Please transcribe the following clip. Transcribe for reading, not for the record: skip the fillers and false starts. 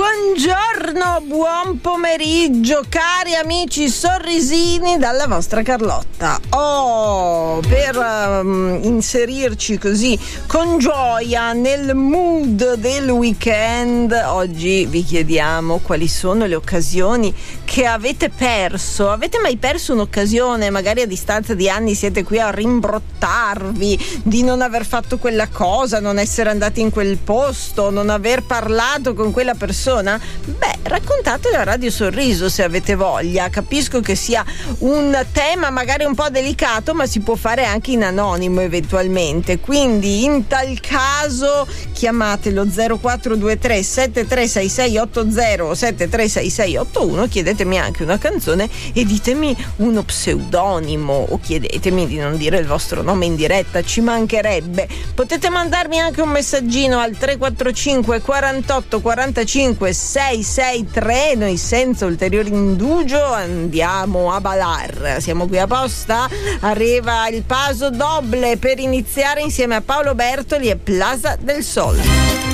Buongiorno, buon pomeriggio, cari amici sorrisini dalla vostra Carlotta. Per inserirci così con gioia nel mood del weekend, oggi vi chiediamo quali sono le occasioni che avete perso. Avete mai perso un'occasione? Magari a distanza di anni siete qui a rimbrottarvi di non aver fatto quella cosa, non essere andati in quel posto, non aver parlato con quella persona. Beh, raccontatelo a Radio Sorriso se avete voglia. Capisco che sia un tema magari un po' delicato, ma si può fare anche in anonimo eventualmente, quindi in tal caso chiamatelo 0423 736680 o 736681, chiedetemi anche una canzone e ditemi uno pseudonimo o chiedetemi di non dire il vostro nome in diretta, ci mancherebbe. Potete mandarmi anche un messaggino al 345 48 45 663. Noi senza ulteriore indugio andiamo a ballar. Siamo qui apposta. Arriva il Paso Doble per iniziare insieme a Paolo Bertoli e Plaza del Sol.